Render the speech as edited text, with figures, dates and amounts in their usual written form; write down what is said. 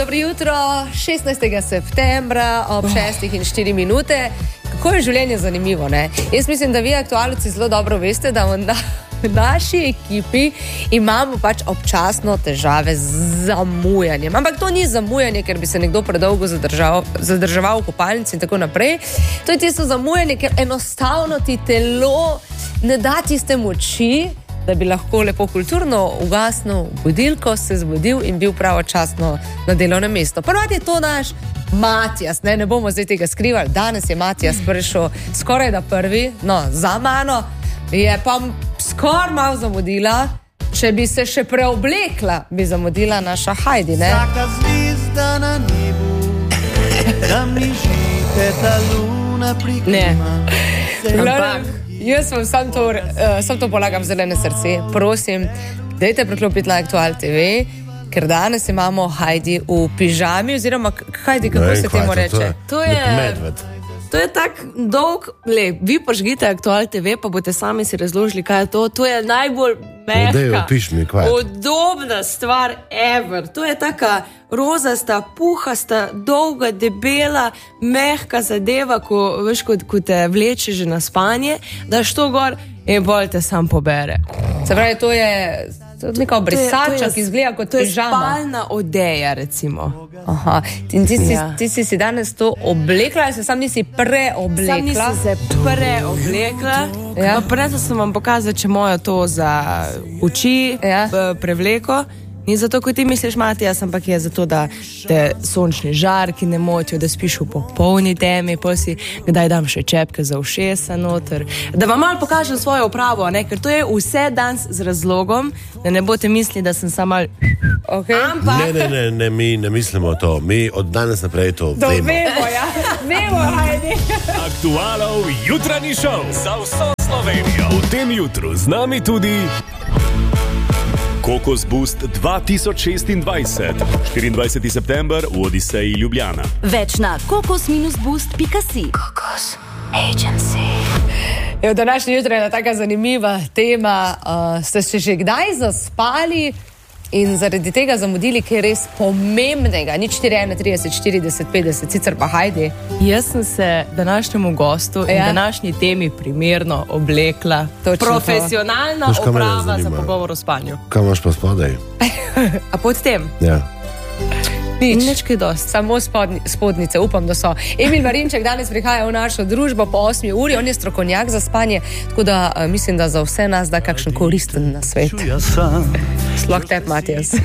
Dobro jutro, 16. septembra ob 6:04. Kako je življenje zanimivo, ne? Jaz mislim, da vi aktualci zelo dobro veste, da v naši ekipi imamo pač občasno težave z zamujanjem. Ampak to ni zamujanje, ker bi se nekdo predolgo zadrževal v kopalnici in tako naprej. To je tisto zamujanje, ker enostavno ti telo ne da tiste moči, da bi lahko lepo kulturno ugasnil budilko, se zbudil in bil pravočasno na delovnem mestu. Prvati je to naš Matijas, ne bomo zdaj tega skrivali. Danes je Matijas prišel skoraj da prvi, no, za mano je pa skoraj malo zamudila. Če bi se še preoblekla, bi zamudila naša Heidi, ne? Vsaka zvezda na nebu, da mi žite luna prikrima. Ampak jaz vam sam to polagam v zelene srce. Prosim, dajte preklopiti na Aktual TV, ker danes imamo Heidi v pižami, oziroma Heidi, kako se temu reče? To je tak dolg, vi požgite Aktual TV, pa boste sami si razložili, kaj je to. To je najbolj mehka, udobna stvar ever. To je taka rozasta, puhasta, dolga, debela, mehka zadeva, ko te vleče že na spanje, daš to gor in bolj te sam pobere. Se pravi, to je neka brisača, ki izgleda kot pižama. To je spalna odeja, recimo. Aha, in ti si danes to oblekla, ali se sam nisi preoblekla? Sam nisem se preoblekla. Ja. Prej sem vam pokazala, če mojo to za oči prevleko. Ni zato, ko ti misliš, Matijas, ampak je zato, da te sončni žarki ne motijo, da spiš v popolni temi, pol si kdaj dam še čepke za ušesa noter. Da vam malo pokažem svojo upravo, ne? Ker to je vse danes z razlogom, da ne boste mislili, da sem sama... Okay. Ampak... Ne, mi ne mislimo to. Mi od danes naprej to vemo. Vemo, Heidi. Aktualov jutranji šov za vso Slovenijo. V tem jutru z nami tudi Kokos Boost 2026. 24. september v Odiseji Ljubljana. Več na kokos-boost.si. Kokos Agency. V današnji jutro je ena taka zanimiva tema. Ste se že kdaj zaspali in zaradi tega zamudili kaj res pomembnega? Nič 4, 30, 40, 50, sicer pa Heidi. Jaz sem se današnjemu gostu in današnji temi primerno oblekla. Profesionalna oprava za pogovor o spanju. Kaj imaš pa spodaj? A pod tem? Ja. Nič kaj dosti, samo spodnice, upam, da so. Emil Marinček danes prihaja v našo družbo po 8 uri, on je strokovnjak za spanje, tako da mislim, da za vse nas da kakšen koristen nasvet. Sploh tep, Matijas.